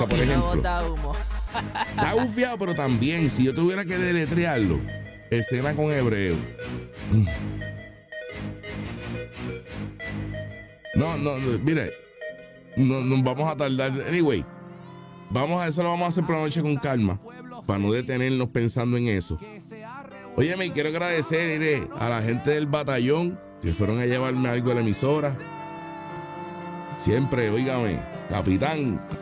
Por ejemplo, está bufiado, pero también, si yo tuviera que deletrearlo, escena con hebreo. No, mire, no nos vamos a tardar. Anyway, eso lo vamos a hacer por la noche con calma, para no detenernos pensando en eso. Oye, me quiero agradecer a la gente del batallón que fueron a llevarme algo a la emisora. Siempre, óigame, capitán.